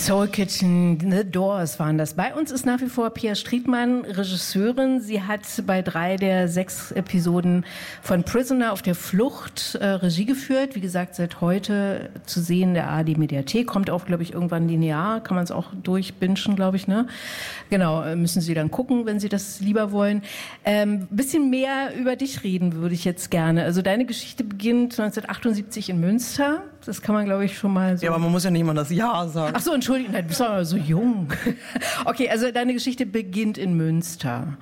Soul Kitchen, The Doors waren das. Bei uns ist nach wie vor Pia Striedmann, Regisseurin. Sie hat bei 3 der 6 Episoden von Prisoner auf der Flucht Regie geführt. Wie gesagt, seit heute zu sehen der ARD-Mediathek. Kommt auch, glaube ich, irgendwann linear. Kann man es auch durchbingen, glaube ich, ne? Genau, müssen Sie dann gucken, wenn Sie das lieber wollen. Bisschen mehr über dich reden würde ich jetzt gerne. Also deine Geschichte beginnt 1978 in Münster. Das kann man, glaube ich, schon mal so... Ja, aber man muss ja nicht mal das Jahr sagen. Ach so, Entschuldigung, du bist aber so jung. Okay, also deine Geschichte beginnt in Münster.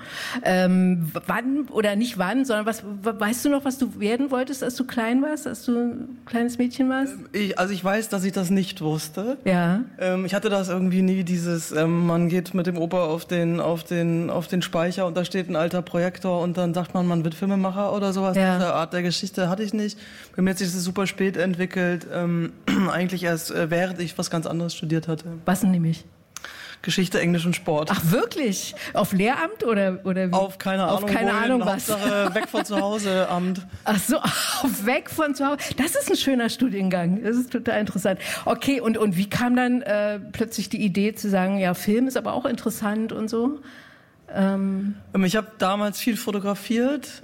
Wann, oder nicht wann, sondern weißt du noch, was du werden wolltest, als du klein warst, als du ein kleines Mädchen warst? Ich weiß, dass ich das nicht wusste. Ja. Ich hatte das irgendwie nie, dieses, man geht mit dem Opa auf den Speicher und da steht ein alter Projektor und dann sagt man wird Filmemacher oder sowas. Ja. Diese Art der Geschichte hatte ich nicht. Bei mir hat sich das super spät entwickelt. Eigentlich erst während ich was ganz anderes studiert hatte. Was denn nämlich? Geschichte, Englisch und Sport. Ach wirklich? Auf Lehramt oder wie? Auf keine Ahnung, auf keine Ahnung was. Hauptsache weg von zu Hause Amt. Ach so, auf weg von zu Hause. Das ist ein schöner Studiengang. Das ist total interessant. Okay, und wie kam dann plötzlich die Idee zu sagen, ja, Film ist aber auch interessant und so? Ich habe damals viel fotografiert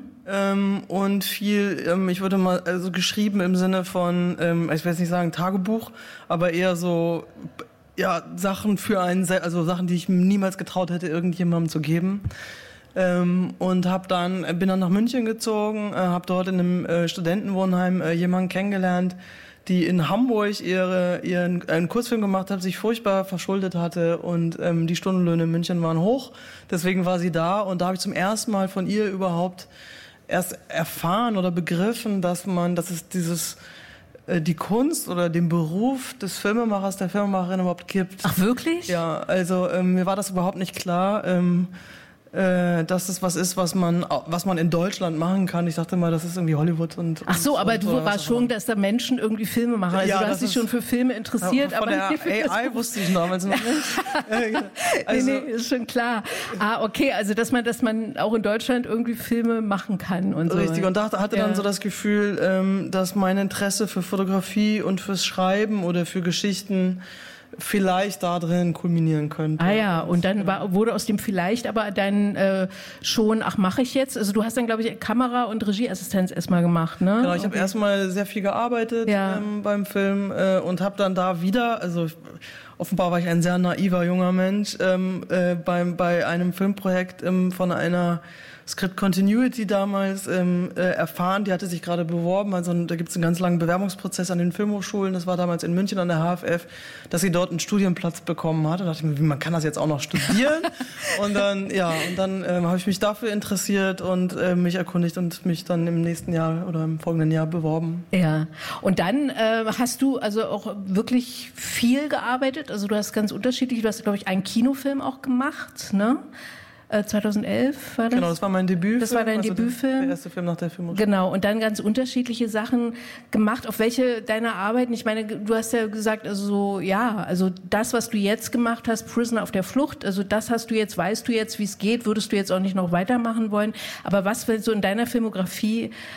und viel, ich würde mal geschrieben im Sinne von, ich will jetzt nicht sagen Tagebuch, aber eher so Sachen für einen, also Sachen, die ich niemals getraut hätte, irgendjemandem zu geben. Und bin dann nach München gezogen, habe dort in einem Studentenwohnheim jemanden kennengelernt, die in Hamburg ihren Kurzfilm gemacht hat, sich furchtbar verschuldet hatte und die Stundenlöhne in München waren hoch. Deswegen war sie da und da habe ich zum ersten Mal von ihr überhaupt erst erfahren oder begriffen, dass es die Kunst oder den Beruf des Filmemachers, der Filmemacherin überhaupt gibt. Ach wirklich? Ja, also mir war das überhaupt nicht klar. Dass es was ist, was man in Deutschland machen kann. Ich dachte mal, das ist irgendwie Hollywood und... Ach so, aber du warst schon, dass da Menschen irgendwie Filme machen. Also ja, du hast dich schon für Filme interessiert. Von der AI wusste ich damals noch nicht. Also, nee, ist schon klar. Okay, also dass man auch in Deutschland irgendwie Filme machen kann und so. Richtig, und hatte dann so das Gefühl, dass mein Interesse für Fotografie und fürs Schreiben oder für Geschichten vielleicht da drin kulminieren könnte. Ah ja, und dann wurde aus dem vielleicht aber dann schon, mache ich jetzt? Also du hast dann, glaube ich, Kamera- und Regieassistenz erstmal gemacht, ne? Genau, ich habe erstmal sehr viel gearbeitet beim Film und habe dann da wieder, also offenbar war ich ein sehr naiver junger Mensch, bei einem Filmprojekt von einer Script Continuity damals erfahren, die hatte sich gerade beworben, also da gibt es einen ganz langen Bewerbungsprozess an den Filmhochschulen, das war damals in München an der HFF, dass sie dort einen Studienplatz bekommen hatte. Da dachte ich mir, man kann das jetzt auch noch studieren? und dann habe ich mich dafür interessiert und mich erkundigt und mich dann im nächsten Jahr oder im folgenden Jahr beworben. Ja, und dann hast du also auch wirklich viel gearbeitet, also du hast ganz unterschiedlich, du hast, glaube ich, einen Kinofilm auch gemacht, ne? 2011 war das? Genau, das war mein Debütfilm. Das war dein Debütfilm? Der erste Film nach der Filmhochschule. Genau, und dann ganz unterschiedliche Sachen gemacht. Auf welche deiner Arbeiten? Ich meine, du hast ja gesagt, also das, was du jetzt gemacht hast, Prisoner auf der Flucht, also das weißt du jetzt, wie es geht, würdest du jetzt auch nicht noch weitermachen wollen. Aber was so in deiner Filmografie